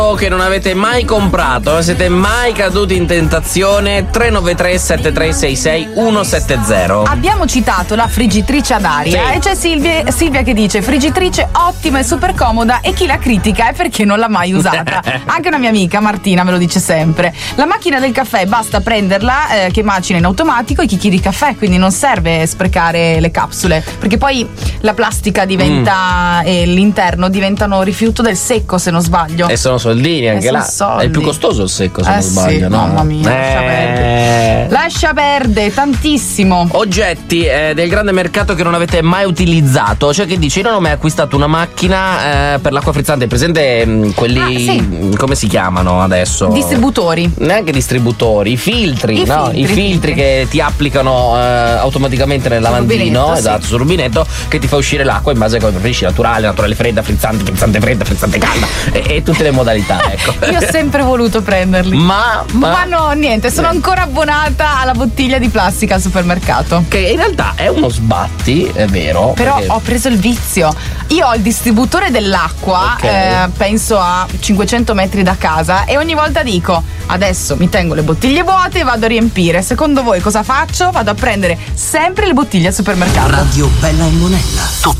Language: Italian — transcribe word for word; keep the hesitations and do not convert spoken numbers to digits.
che non avete mai comprato, non siete mai caduti in tentazione. Tre nove tre sette tre sei sei uno sette zero. Abbiamo citato la friggitrice ad aria, sì. E c'è Silvia, Silvia che dice friggitrice ottima e super comoda, e chi la critica è perché non l'ha mai usata. Anche una mia amica Martina me lo dice sempre. La macchina del caffè basta prenderla eh, che macina in automatico i chicchi di caffè, quindi non serve sprecare le capsule, perché poi la plastica diventa mm. e l'interno diventano rifiuto del secco, se non sbaglio. E sono soldini anche sono là. soldi. È il più costoso il secco, se eh non sbaglio, sì, no? Mamma mia, eh. lascia perdere. Lascia perdere tantissimo. Oggetti eh, del grande mercato che non avete mai utilizzato. Cioè, che dici, io non ho mai acquistato una macchina eh, per l'acqua frizzante. Presente mh, quelli ah, sì. come si chiamano adesso? Distributori. Neanche distributori, i filtri, I no? filtri, I filtri, filtri che ti applicano eh, automaticamente nel lavandino, esatto, sì. sul rubinetto, che ti fa uscire l'acqua in base a come preferisci, naturale, naturale fredda, frizzante, frizzante fredda, frizzante calda e, e tutte le modalità, ecco. Io ho sempre voluto prenderli. Ma, ma, ma no, niente, sono niente. ancora abbonata alla bottiglia di plastica al supermercato. Che in realtà è uno sbatti, è vero. Però perché... ho preso il vizio. Io ho il distributore dell'acqua, okay. eh, penso a cinquecento metri da casa, e ogni volta dico: adesso mi tengo le bottiglie vuote e vado a riempire. Secondo voi cosa faccio? Vado a prendere sempre le bottiglie al supermercato. Radio Bella e Monella.